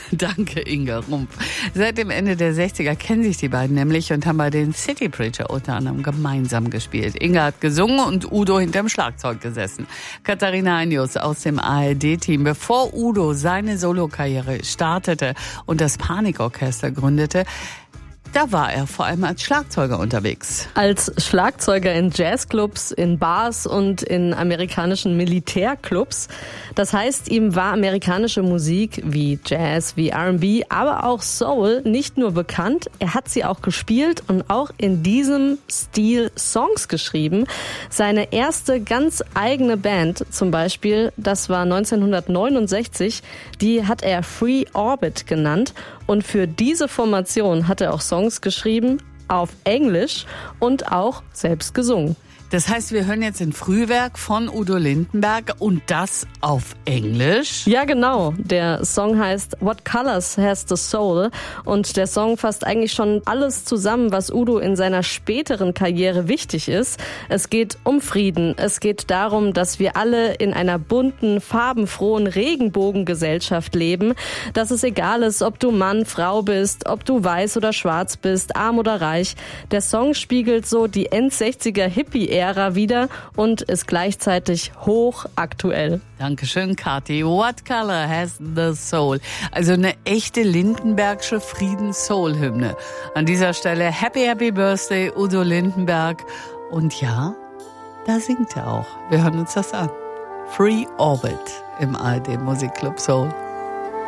Danke, Inga Rumpf. Seit dem Ende der 60er kennen sich die beiden nämlich und haben bei den City Preacher unter anderem gemeinsam gespielt. Inga hat gesungen und Udo hinterm Schlagzeug gesessen. Katharina Einius aus dem ARD-Team. Bevor Udo seine Solokarriere startete und das Panikorchester gründete, da war er vor allem als Schlagzeuger unterwegs. Als Schlagzeuger in Jazzclubs, in Bars und in amerikanischen Militärclubs. Das heißt, ihm war amerikanische Musik wie Jazz, wie R&B, aber auch Soul nicht nur bekannt, er hat sie auch gespielt und auch in diesem Stil Songs geschrieben. Seine erste ganz eigene Band zum Beispiel, das war 1969, die hat er Free Orbit genannt. Und für diese Formation hat er auch Songs geschrieben auf Englisch und auch selbst gesungen. Das heißt, wir hören jetzt ein Frühwerk von Udo Lindenberg und das auf Englisch? Ja, genau. Der Song heißt What Colors Has the Soul und der Song fasst eigentlich schon alles zusammen, was Udo in seiner späteren Karriere wichtig ist. Es geht um Frieden. Es geht darum, dass wir alle in einer bunten, farbenfrohen Regenbogengesellschaft leben. Dass es egal ist, ob du Mann, Frau bist, ob du weiß oder schwarz bist, arm oder reich. Der Song spiegelt so die End-60er Hippie-Ära wieder und ist gleichzeitig hochaktuell. Dankeschön, Kathi. What color has the soul? Also eine echte Lindenbergsche Friedens-Soul-Hymne. An dieser Stelle Happy, Happy Birthday, Udo Lindenberg. Und ja, da singt er auch. Wir hören uns das an. Free Orbit im ARD Musikclub Soul.